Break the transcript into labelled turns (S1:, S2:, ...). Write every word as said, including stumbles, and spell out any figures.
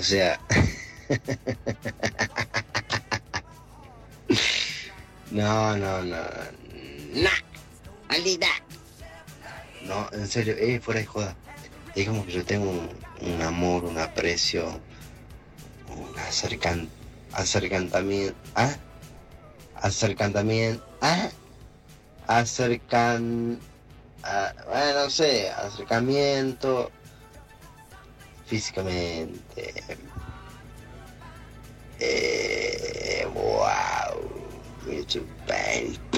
S1: O sea... No, no, no. No. Maldita. No, en serio, eh, fuera de joda. Es como que yo tengo un, un amor, un aprecio, un acercan, acercantamiento. ¿Ah? Acercantamiento. ¿Ah? Acercan. Ah, bueno, no sé, acercamiento físicamente. Eh, wow. Me chupa el